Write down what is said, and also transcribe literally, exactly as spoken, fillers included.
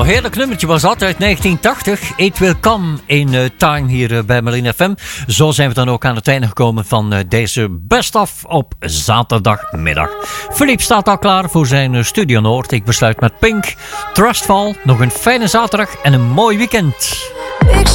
heerlijk nummertje was dat uit negentien tachtig. It Will Come in uh, Time hier uh, bij Marlene F M. Zo zijn we dan ook aan het einde gekomen van uh, deze Best Of op zaterdagmiddag. Philippe staat al klaar voor zijn uh, Studio Noord. Ik besluit met Pink. Trustfall. Nog een fijne zaterdag en een mooi weekend.